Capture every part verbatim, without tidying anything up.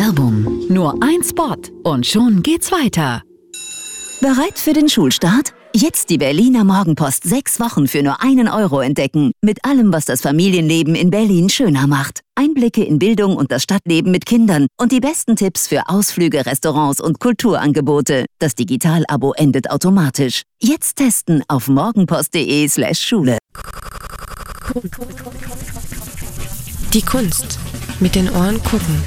Werbung. Nur ein Spot und schon geht's weiter. Bereit für den Schulstart? Jetzt die Berliner Morgenpost sechs Wochen für nur einen Euro entdecken. Mit allem, was das Familienleben in Berlin schöner macht. Einblicke in Bildung und das Stadtleben mit Kindern und die besten Tipps für Ausflüge, Restaurants und Kulturangebote. Das Digital-Abo endet automatisch. Jetzt testen auf morgenpost.de slash Schule. Die Kunst. Mit den Ohren gucken.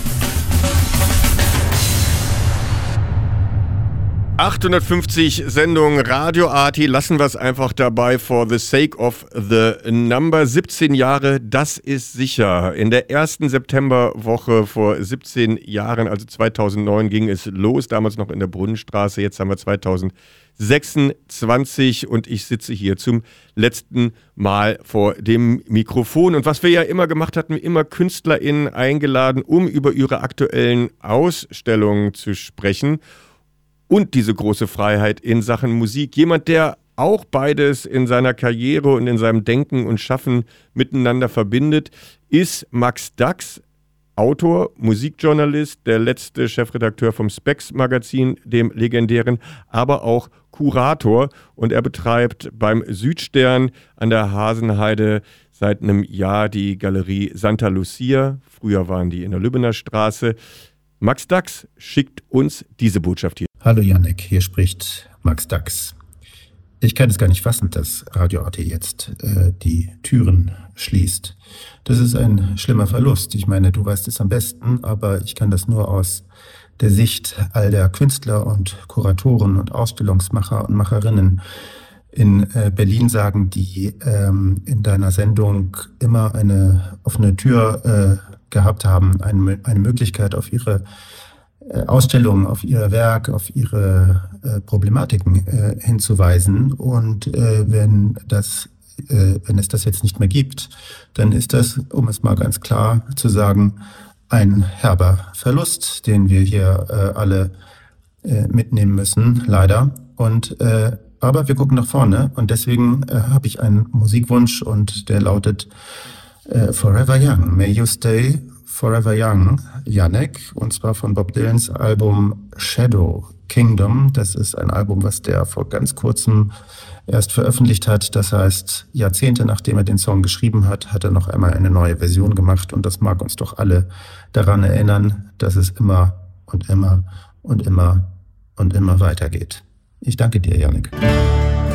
achthundertfünfzig Sendungen Radio Arty, lassen wir es einfach dabei for the sake of the number. siebzehn Jahre, das ist sicher. In der ersten Septemberwoche vor siebzehn Jahren, also zweitausendneun, ging es los, damals noch in der Brunnenstraße, jetzt haben wir zweitausendsechsundzwanzig und ich sitze hier zum letzten Mal vor dem Mikrofon. Und was wir ja immer gemacht hatten, immer KünstlerInnen eingeladen, um über ihre aktuellen Ausstellungen zu sprechen. Und diese große Freiheit in Sachen Musik. Jemand, der auch beides in seiner Karriere und in seinem Denken und Schaffen miteinander verbindet, ist Max Dacks, Autor, Musikjournalist, der letzte Chefredakteur vom Spex-Magazin, dem legendären, aber auch Kurator. Und er betreibt beim Südstern an der Hasenheide seit einem Jahr die Galerie Santa Lucia. Früher waren die in der Lübbener Straße. Max Dacks schickt uns diese Botschaft hier. Hallo Jannik, hier spricht Max Dacks. Ich kann es gar nicht fassen, dass Radio Arty jetzt äh, die Türen schließt. Das ist ein schlimmer Verlust. Ich meine, du weißt es am besten, aber ich kann das nur aus der Sicht all der Künstler und Kuratoren und Ausstellungsmacher und Macherinnen in äh, Berlin sagen, die ähm, in deiner Sendung immer eine offene Tür äh, gehabt haben, eine, eine Möglichkeit auf ihre Ausstellungen, auf ihr Werk, auf ihre äh, Problematiken äh, hinzuweisen. Und äh, wenn das, äh, wenn es das jetzt nicht mehr gibt, dann ist das, um es mal ganz klar zu sagen, ein herber Verlust, den wir hier äh, alle äh, mitnehmen müssen, leider. Und äh, aber wir gucken nach vorne und deswegen äh, habe ich einen Musikwunsch und der lautet äh, Forever Young. May you stay Forever Young, Jannik, und zwar von Bob Dylans Album Shadow Kingdom. Das ist ein Album, was der vor ganz kurzem erst veröffentlicht hat. Das heißt, Jahrzehnte nachdem er den Song geschrieben hat, hat er noch einmal eine neue Version gemacht. Und das mag uns doch alle daran erinnern, dass es immer und immer und immer und immer weitergeht. Ich danke dir, Jannik.